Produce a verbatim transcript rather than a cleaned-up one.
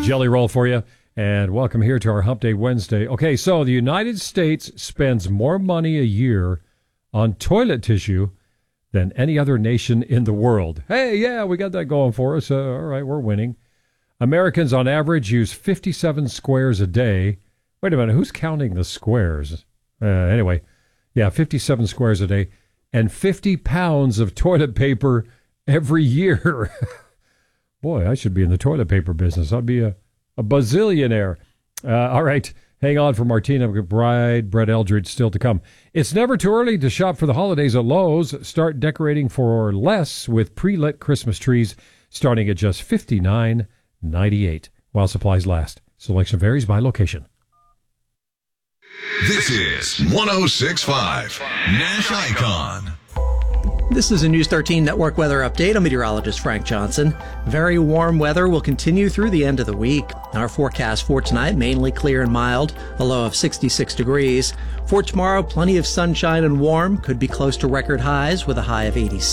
Jelly Roll for you, and welcome here to our Hump Day Wednesday. Okay, so the United States spends more money a year on toilet tissue than any other nation in the world. Hey, yeah, we got that going for us. Uh, all right, we're winning. Americans on average use fifty-seven squares a day. Wait a minute, who's counting the squares? Uh, anyway, yeah, fifty-seven squares a day and fifty pounds of toilet paper every year. Boy, I should be in the toilet paper business. I'd be a, a bazillionaire. Uh, all right, hang on for Martina McBride, Brett Eldridge still to come. It's never too early to shop for the holidays at Lowe's. Start decorating for less with pre-lit Christmas trees starting at just fifty-nine ninety-eight while supplies last. Selection varies by location. This is one oh six point five Nash Icon. This is a News thirteen Network weather update. I'm meteorologist Frank Johnson. Very warm weather will continue through the end of the week. Our forecast for tonight, mainly clear and mild, a low of sixty-six degrees. For tomorrow, plenty of sunshine and warm, could be close to record highs with a high of eighty-six.